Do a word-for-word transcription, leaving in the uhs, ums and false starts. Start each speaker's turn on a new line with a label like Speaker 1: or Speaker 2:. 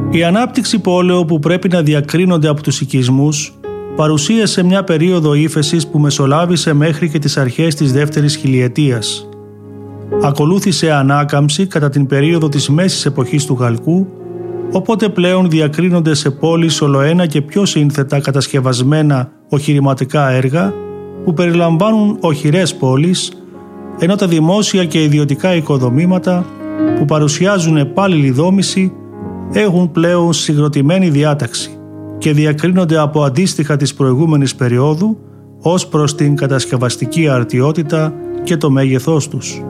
Speaker 1: Η ανάπτυξη πόλεων που πρέπει να διακρίνονται από τους οικισμούς παρουσίασε μια περίοδο ύφεσης που μεσολάβησε μέχρι και τις αρχές της δεύτερης χιλιετίας. Ακολούθησε ανάκαμψη κατά την περίοδο της μέσης εποχής του Χαλκού, οπότε πλέον διακρίνονται σε πόλεις ολοένα και πιο σύνθετα κατασκευασμένα οχηρηματικά έργα που περιλαμβάνουν οχυρές πόλεις, ενώ τα δημόσια και ιδιωτικά οικοδομήματα που παρουσιάζουν επάλληλη δόμηση έχουν πλέον συγκροτημένη διάταξη και διακρίνονται από αντίστοιχα της προηγούμενης περίοδου ως προς την κατασκευαστική αρτιότητα και το μέγεθός τους.